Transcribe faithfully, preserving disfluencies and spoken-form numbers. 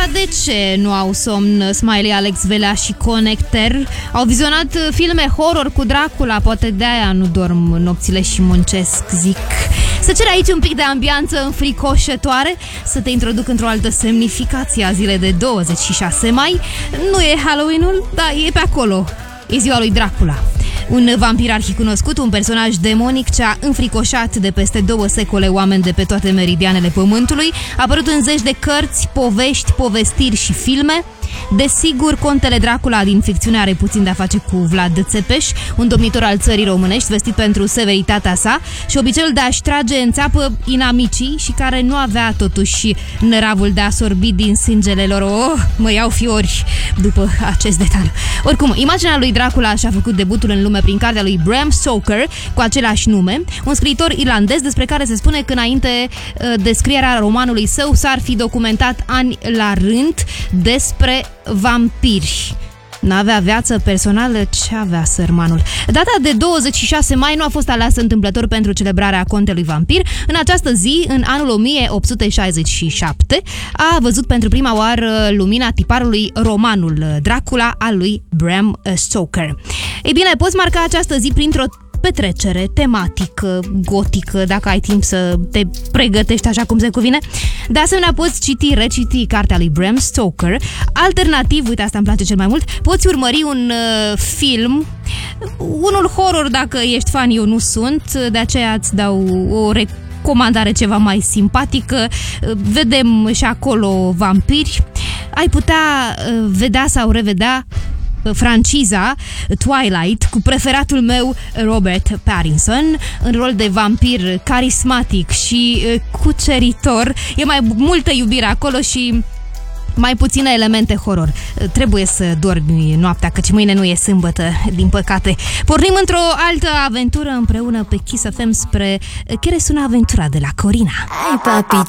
Dar de ce nu au somn Smiley, Alex Velea și Connecter? Au vizionat filme horror cu Dracula, poate de-aia nu dorm nopțile și muncesc, zic. Să cer aici un pic de ambianță înfricoșătoare, să te introduc într-o altă semnificație a zilei de douăzeci și șase mai. Nu e Halloween-ul, dar e pe acolo. E ziua lui Dracula. Un vampir arhicunoscut, un personaj demonic ce a înfricoșat de peste două secole oameni de pe toate meridianele pământului, a apărut în zeci de cărți, povești, povestiri și filme. Desigur, contele Dracula din ficțiune are puțin de-a face cu Vlad Țepeș, un domnitor al țării românești, vestit pentru severitatea sa și obiceiul de a-și trage în țeapă inamicii și care nu avea totuși năravul de a sorbi din sângele lor. Oh, mă iau fiori după acest detaliu. Oricum, imaginea lui Dracula și-a făcut debutul în lume prin cartea lui Bram Stoker, cu același nume, un scriitor irlandez despre care se spune că înainte de scrierea romanului său s-ar fi documentat ani la rând despre vampiri. N-avea viață personală, ce avea sărmanul? Data de douăzeci și șase mai nu a fost aleasă întâmplător pentru celebrarea contelui vampir. În această zi, în anul o mie opt sute șaizeci și șapte, a văzut pentru prima oară lumina tiparului romanul Dracula al lui Bram Stoker. Ei bine, poți marca această zi printr-o petrecere tematică, gotică, dacă ai timp să te pregătești așa cum se cuvine. De asemenea, poți citi, reciti cartea lui Bram Stoker. Alternativ, uite, asta îmi place cel mai mult, poți urmări un uh, film, unul horror dacă ești fan, eu nu sunt, de aceea îți dau o recomandare ceva mai simpatică. Vedem și acolo vampiri. Ai putea uh, vedea sau revedea franciza Twilight cu preferatul meu Robert Pattinson în rol de vampir carismatic și cuceritor. E mai multă iubire acolo și mai puține elemente horror. Trebuie să dormi noaptea, căci mâine nu e sâmbătă, din păcate. Pornim într-o altă aventură împreună pe Kiss F M spre Care sună aventura de la Corina. Ai, papi,